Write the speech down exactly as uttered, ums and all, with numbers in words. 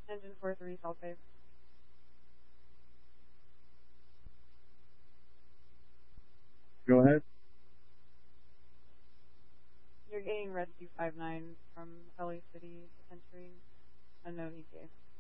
Engine four three, South Bay. Go ahead. You're getting red two five nine from L A City, entering unknown E T A.